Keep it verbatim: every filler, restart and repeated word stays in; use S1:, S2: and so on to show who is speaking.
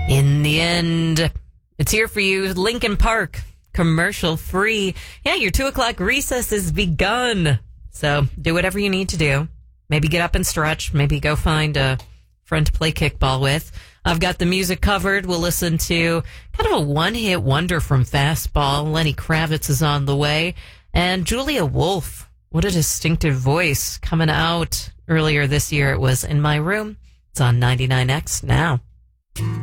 S1: In the end, it's here for you. Lincoln Park, commercial free. Yeah, your two o'clock recess has begun. So do whatever you need to do. Maybe get up and stretch. Maybe go find a friend to play kickball with. I've got the music covered. We'll listen to kind of a one-hit wonder from Fastball. Lenny Kravitz is on the way. And Julia Wolf, what a distinctive voice coming out earlier this year. It was In My Room. It's on ninety-nine X now.